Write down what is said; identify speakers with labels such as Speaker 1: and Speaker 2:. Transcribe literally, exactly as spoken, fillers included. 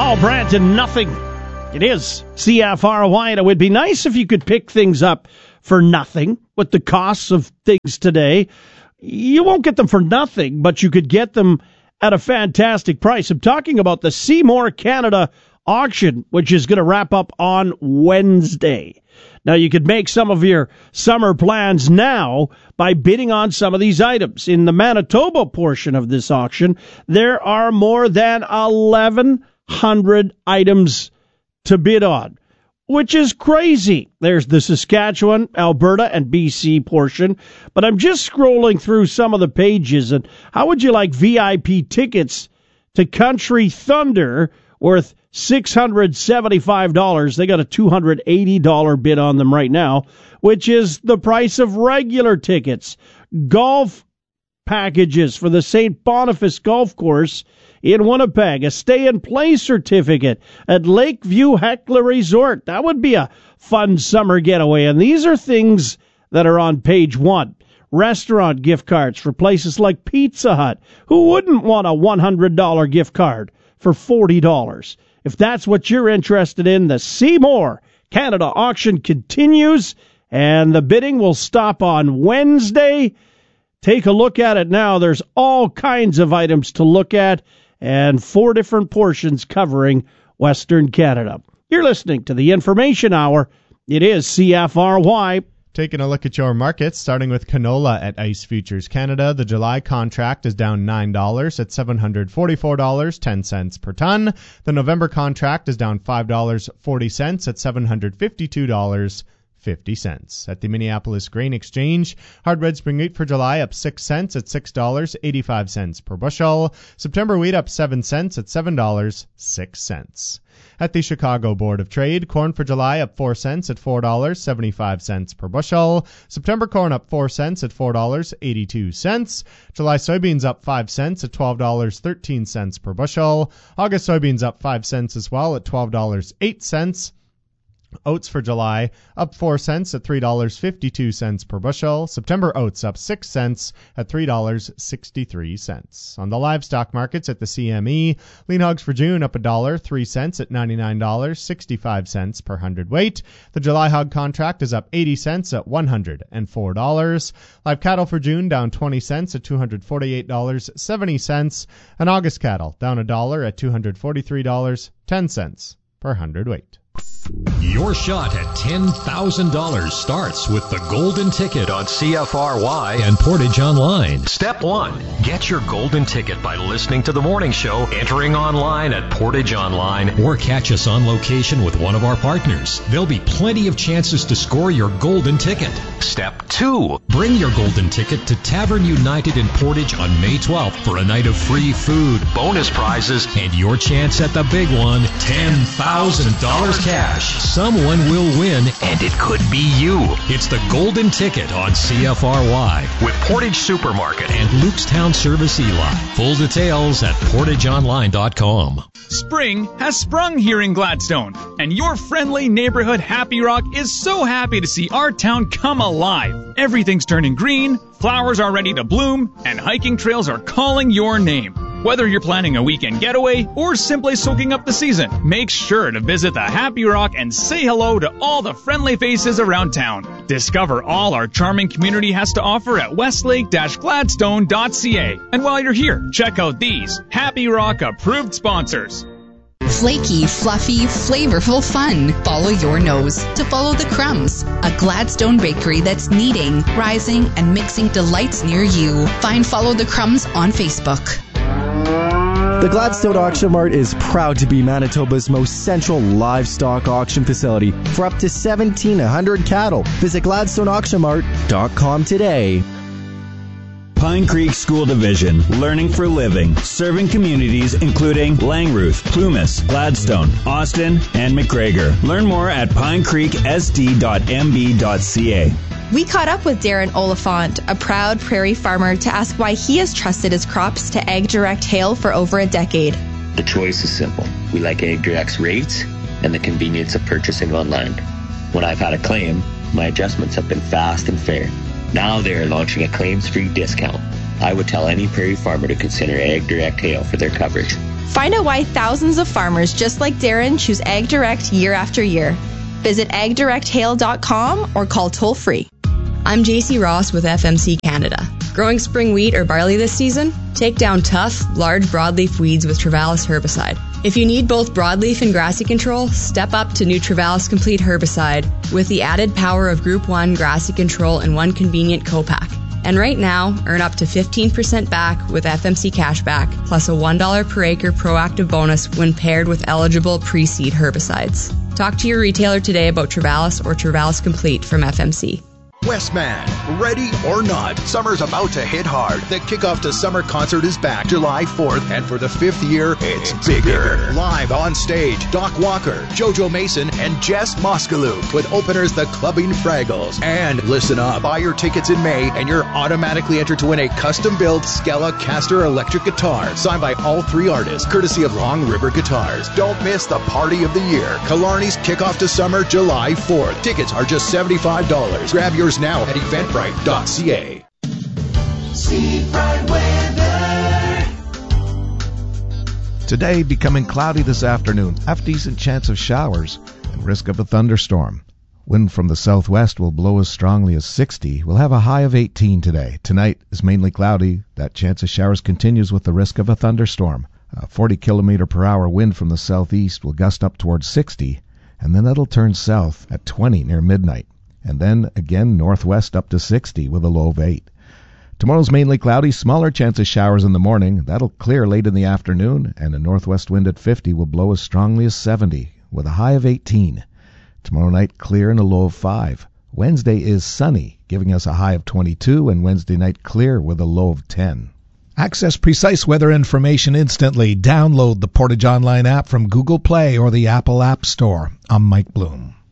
Speaker 1: Paul Brandt and Nothing. It is C F R Y, and it would be nice if you could pick things up for nothing with the costs of things today. You won't get them for nothing, but you could get them at a fantastic price. I'm talking about the Seymour Canada auction, which is going to wrap up on Wednesday. Now, you could make some of your summer plans now by bidding on some of these items. In the Manitoba portion of this auction, there are more than eleven hundred items to bid on, which is crazy. There's the Saskatchewan, Alberta, and B C portion, but I'm just scrolling through some of the pages, and how would you like V I P tickets to Country Thunder worth six hundred seventy-five dollars? They got a two hundred eighty dollars bid on them right now, which is the price of regular tickets. Golf packages for the Saint Boniface Golf Course in Winnipeg, a stay-and-play certificate at Lakeview Heckler Resort. That would be a fun summer getaway, and these are things that are on page one. Restaurant gift cards for places like Pizza Hut. Who wouldn't want a one hundred dollars gift card for forty dollars? If that's what you're interested in, the Seymour Canada auction continues, and the bidding will stop on Wednesday. Take a look at it now. There's all kinds of items to look at, and four different portions covering Western Canada. You're listening to the Information Hour. It is C F R Y.
Speaker 2: Taking a look at your markets, starting with canola at Ice Futures Canada. The July contract is down nine dollars at seven hundred forty-four dollars and ten cents per ton. The November contract is down five dollars and forty cents at seven hundred fifty-two dollars and fifty cents. At the Minneapolis Grain Exchange, hard red spring wheat for July up six cents at six dollars and eighty-five cents per bushel. September wheat up seven cents at seven dollars and six cents. At the Chicago Board of Trade, corn for July up four cents at four dollars and seventy-five cents per bushel. September corn up four cents at four dollars and eighty-two cents. July soybeans up five cents at twelve dollars and thirteen cents per bushel. August soybeans up five cents as well at twelve dollars and eight cents. Oats for July up four cents at three dollars and fifty-two cents per bushel. September oats up six cents at three dollars and sixty-three cents. On the livestock markets at the C M E, lean hogs for June up a dollar, three cents at ninety-nine dollars and sixty-five cents per hundredweight. The July hog contract is up eighty cents at one hundred four dollars. Live cattle for June down twenty cents at two hundred forty-eight dollars and seventy cents. And August cattle down a dollar at two hundred forty-three dollars and ten cents per hundredweight.
Speaker 3: Your shot at ten thousand dollars starts with the Golden Ticket on C F R Y and Portage Online. Step one, get your Golden Ticket by listening to the morning show, entering online at Portage Online, or catch us on location with one of our partners. There'll be plenty of chances to score your Golden Ticket. Step two, bring your Golden Ticket to Tavern United in Portage on May twelfth for a night of free food, bonus prizes, and your chance at the big one, ten thousand dollars cash. Someone will win, and it could be you. It's the Golden Ticket on C F R Y with Portage Supermarket and Lukestown Service Eli. Full details at portage online dot com.
Speaker 4: Spring has sprung here in Gladstone, and your friendly neighborhood Happy Rock is so happy to see our town come alive. Everything's turning green, flowers are ready to bloom, and hiking trails are calling your name. Whether you're planning a weekend getaway or simply soaking up the season, make sure to visit the Happy Rock and say hello to all the friendly faces around town. Discover all our charming community has to offer at westlake dash gladstone dot c a. And while you're here, check out these Happy Rock approved sponsors.
Speaker 5: Flaky, fluffy, flavorful fun. Follow your nose to follow the crumbs. A Gladstone bakery that's kneading, rising, and mixing delights near you. Find Follow the Crumbs on Facebook.
Speaker 6: The Gladstone Auction Mart is proud to be Manitoba's most central livestock auction facility for up to seventeen hundred cattle. Visit gladstone auction mart dot com today.
Speaker 7: Pine Creek School Division, learning for living, serving communities including Langruth, Plumas, Gladstone, Austin, and McGregor. Learn more at pine creek s d dot m b dot c a.
Speaker 8: We caught up with Darren Oliphant, a proud prairie farmer, to ask why he has trusted his crops to AgDirect Hail for over a decade.
Speaker 9: The choice is simple. We like AgDirect's rates and the convenience of purchasing online. When I've had a claim, my adjustments have been fast and fair. Now they're launching a claims-free discount. I would tell any prairie farmer to consider AgDirect Hail for their coverage.
Speaker 8: Find out why thousands of farmers just like Darren choose AgDirect year after year. Visit ag direct hail dot com or call toll free.
Speaker 10: I'm J C Ross with F M C Canada. Growing spring wheat or barley this season? Take down tough, large broadleaf weeds with Travalis herbicide. If you need both broadleaf and grassy control, step up to new Travalis Complete herbicide with the added power of Group one grassy control in one convenient co-pack. And right now, earn up to fifteen percent back with F M C Cashback, plus a one dollar per acre proactive bonus when paired with eligible pre-seed herbicides. Talk to your retailer today about Travalis or Travalis Complete from F M C.
Speaker 11: Westman, ready or not, summer's about to hit hard. The Kickoff to Summer concert is back July fourth, and for the fifth year, it's, it's bigger. bigger. Live on stage, Doc Walker, JoJo Mason, and Jess Moskaluke, with openers the Clubbing Fraggles. And listen up, buy your tickets in May, and you're automatically entered to win a custom-built Skella Caster electric guitar, signed by all three artists, courtesy of Long River Guitars. Don't miss the party of the year. Killarney's Kickoff to Summer, July fourth. Tickets are just seventy-five dollars. Grab yours now at eventbrite dot c a.
Speaker 12: See bright weather. Today becoming cloudy this afternoon. Half decent chance of showers and risk of a thunderstorm. Wind from the southwest will blow as strongly as sixty. We'll have a high of eighteen today. Tonight is mainly cloudy. That chance of showers continues with the risk of a thunderstorm. A forty kilometer per hour wind from the southeast will gust up towards sixty, and then that'll turn south at twenty near midnight. And then again northwest up to sixty with a low of eight. Tomorrow's mainly cloudy, smaller chance of showers in the morning. That'll clear late in the afternoon, and a northwest wind at fifty will blow as strongly as seventy with a high of eighteen. Tomorrow night clear and a low of five. Wednesday is sunny, giving us a high of twenty-two, and Wednesday night clear with a low of ten.
Speaker 13: Access precise weather information instantly. Download the Portage Online app from Google Play or the Apple App Store. I'm Mike Bloom.